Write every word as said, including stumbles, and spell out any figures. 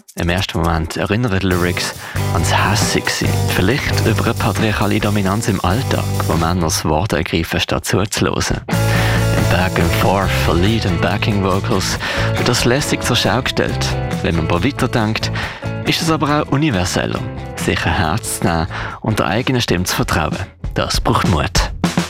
Im ersten Moment erinnern die Lyrics ans Hässigsein. Vielleicht über eine patriarchale Dominanz im Alltag, wo Männer das Wort ergreifen, statt zuzuhören. Im Back and Forth von Lead- und Backing-Vocals wird das lässig zur Schau gestellt. Wenn man aber weiterdenkt, ist es aber auch universeller, sich ein Herz zu nehmen und der eigenen Stimme zu vertrauen. Das braucht Mut.